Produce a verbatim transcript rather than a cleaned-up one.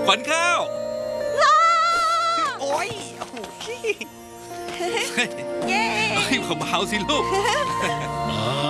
ขวัญข้าวโอ้ยโอ้โหเย้เฮ้ยเบาๆสิลูกมา